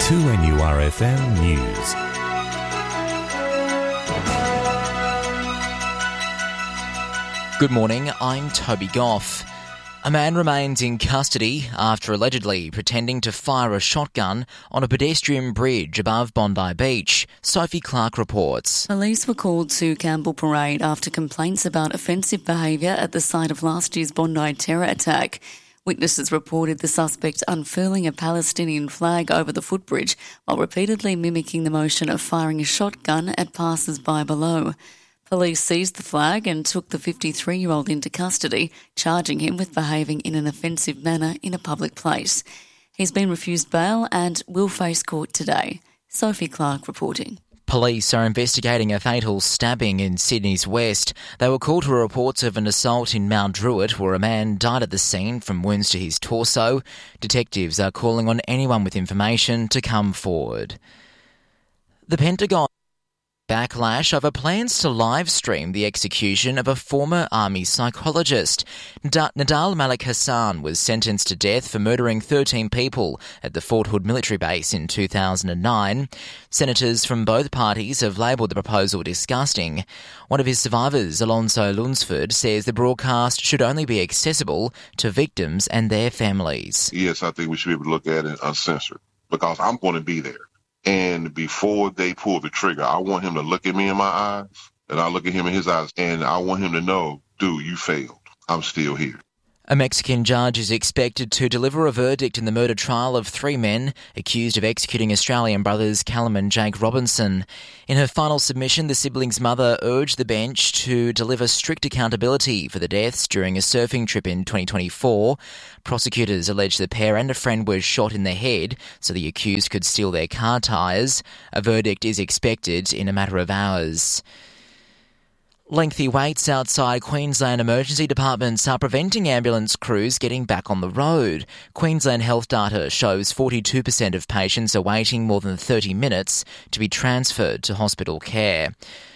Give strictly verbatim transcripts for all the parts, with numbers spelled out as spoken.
two N U R F M News. Good morning, I'm Toby Goff. A man remains in custody after allegedly pretending to fire a shotgun on a pedestrian bridge above Bondi Beach. Sophie Clark reports. Police were called to Campbell Parade after complaints about offensive behaviour at the site of last year's Bondi terror attack. Witnesses reported the suspect unfurling a Palestinian flag over the footbridge while repeatedly mimicking the motion of firing a shotgun at passers-by below. Police seized the flag and took the fifty-three-year-old into custody, charging him with behaving in an offensive manner in a public place. He's been refused bail and will face court today. Sophie Clark reporting. Police are investigating a fatal stabbing in Sydney's west. They were called to reports of an assault in Mount Druitt where a man died at the scene from wounds to his torso. Detectives are calling on anyone with information to come forward. The Pentagon backlash over plans to live stream the execution of a former army psychologist. Nadal Malik Hassan was sentenced to death for murdering thirteen people at the Fort Hood military base in two thousand nine. Senators from both parties have labelled the proposal disgusting. One of his survivors, Alonso Lunsford, says the broadcast should only be accessible to victims and their families. Yes, I think we should be able to look at it uncensored because I'm going to be there. And before they pull the trigger, I want him to look at me in my eyes, and I look at him in his eyes, and I want him to know, dude, you failed. I'm still here. A Mexican judge is expected to deliver a verdict in the murder trial of three men accused of executing Australian brothers Callum and Jake Robinson. In her final submission, the siblings' mother urged the bench to deliver strict accountability for the deaths during a surfing trip in twenty twenty-four. Prosecutors allege the pair and a friend were shot in the head so the accused could steal their car tyres. A verdict is expected in a matter of hours. Lengthy waits outside Queensland emergency departments are preventing ambulance crews getting back on the road. Queensland health data shows forty-two percent of patients are waiting more than thirty minutes to be transferred to hospital care.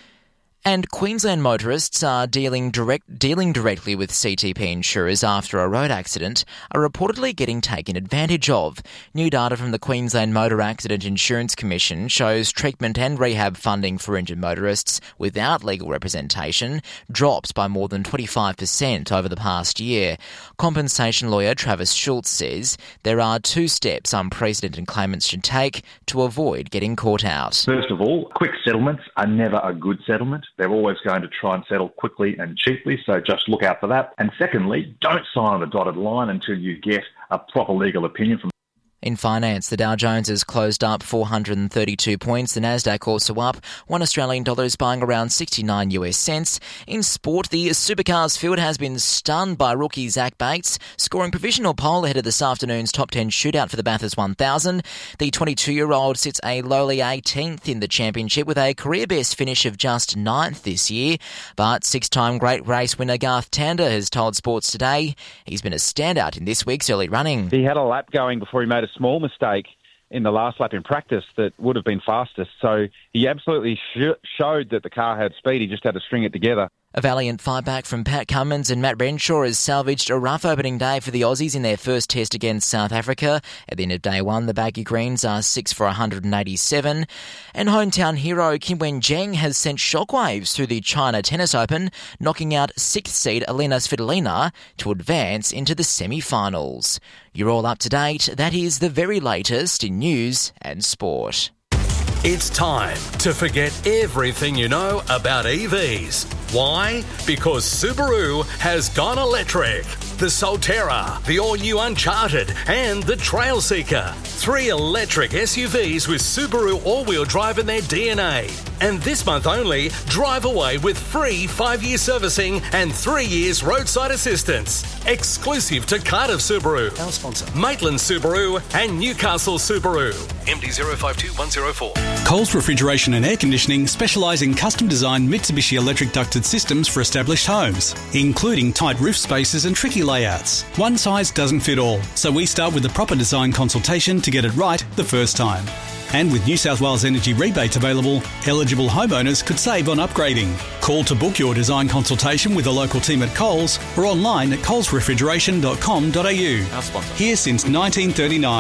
And Queensland motorists are dealing direct, dealing directly with C T P insurers after a road accident are reportedly getting taken advantage of. New data from the Queensland Motor Accident Insurance Commission shows treatment and rehab funding for injured motorists without legal representation dropped by more than twenty-five percent over the past year. Compensation lawyer Travis Schultz says there are two steps unprecedented claimants should take to avoid getting caught out. First of all, quick settlements are never a good settlement. They're always going to try and settle quickly and cheaply, so just look out for that. And secondly, don't sign on the dotted line until you get a proper legal opinion from. In finance, the Dow Jones has closed up four hundred thirty-two points. The Nasdaq also up. One Australian dollar is buying around sixty-nine US cents. In sport, the Supercars field has been stunned by rookie Zach Bates, scoring provisional pole ahead of this afternoon's top ten shootout for the Bathurst one thousand. The twenty-two-year-old sits a lowly eighteenth in the championship with a career-best finish of just ninth this year. But six-time great race winner Garth Tander has told Sports Today he's been a standout in this week's early running. He had a lap going before he made a small mistake in the last lap in practice that would have been fastest. So he absolutely sh- showed that the car had speed. He just had to string it together. A valiant fight back from Pat Cummins and Matt Renshaw has salvaged a rough opening day for the Aussies in their first test against South Africa. At the end of day one, the Baggy Greens are six for one hundred eighty-seven. And hometown hero Kim Wen-jeng has sent shockwaves through the China Tennis Open, knocking out sixth seed Elena Svitolina to advance into the semi-finals. You're all up to date. That is the very latest in news and sport. It's time to forget everything you know about E Vs. Why? Because Subaru has gone electric. The Solterra, the all-new Uncharted, and the Trailseeker. Three electric S U Vs with Subaru all-wheel drive in their D N A. And this month only, drive away with free five-year servicing and three years roadside assistance. Exclusive to Cardiff Subaru, our sponsor, Maitland Subaru, and Newcastle Subaru. M D zero five two one zero four. Coles Refrigeration and Air Conditioning specialise in custom-designed Mitsubishi electric ducted systems for established homes, including tight roof spaces and tricky layouts. One size doesn't fit all, so we start with a proper design consultation to get it right the first time. And with New South Wales Energy rebates available, eligible homeowners could save on upgrading. Call to book your design consultation with a local team at Coles or online at coles refrigeration dot com dot a u. Here since nineteen thirty-nine.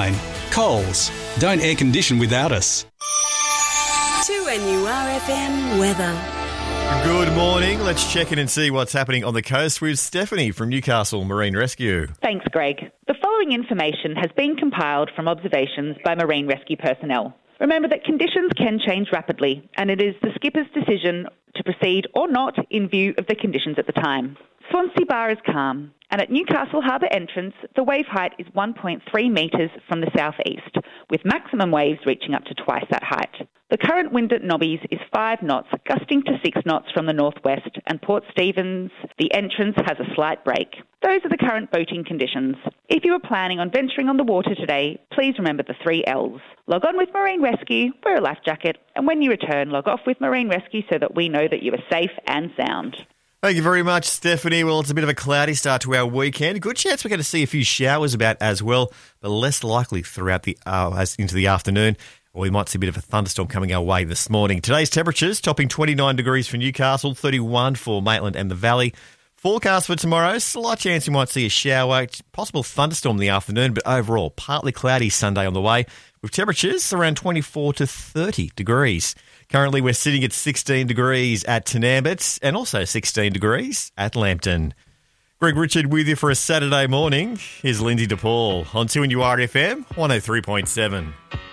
Coles. Don't air condition without us. two N U R F M weather. Good morning. Let's check in and see what's happening on the coast with Stephanie from Newcastle Marine Rescue. Thanks, Greg. The following information has been compiled from observations by marine rescue personnel. Remember that conditions can change rapidly, and it is the skipper's decision to proceed or not in view of the conditions at the time. Swansea Bar is calm, and at Newcastle Harbour entrance, the wave height is one point three metres from the southeast, with maximum waves reaching up to twice that height. The current wind at Nobbies is five knots, gusting to six knots from the northwest, and Port Stephens, the entrance, has a slight break. Those are the current boating conditions. If you are planning on venturing on the water today, please remember the three L's. Log on with Marine Rescue, wear a life jacket, and when you return, log off with Marine Rescue so that we know that you are safe and sound. Thank you very much, Stephanie. Well, it's a bit of a cloudy start to our weekend. Good chance we're going to see a few showers about as well, but less likely throughout the uh, as into the afternoon. Or we might see a bit of a thunderstorm coming our way this morning. Today's temperatures topping twenty-nine degrees for Newcastle, thirty-one for Maitland and the Valley. Forecast for tomorrow, slight chance you might see a shower, possible thunderstorm in the afternoon, but overall partly cloudy Sunday on the way, with temperatures around twenty-four to thirty degrees. Currently, we're sitting at sixteen degrees at Tenambit and also sixteen degrees at Lambton. Greg Richard with you for a Saturday morning. Here's Lindsay DePaul on two N U R F M one oh three point seven.